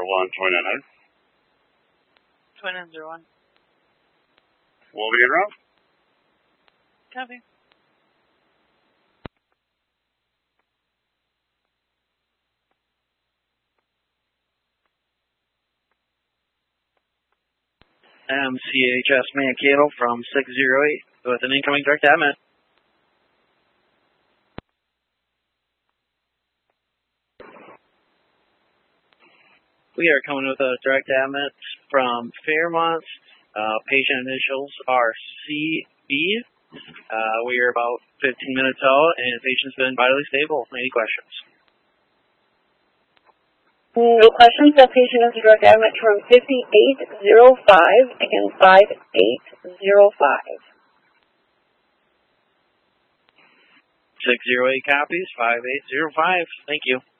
2900. 2901. We'll be en route. Copy. MCHS Mankato from 608 with an incoming direct admit. We are coming with a direct admit from Fairmont. Patient initials are CB. We are about 15 minutes out, and the patient's been vitally stable. Any questions? No questions. That patient is a direct admit from 5805 and 5805. 608 copies, 5805. Thank you.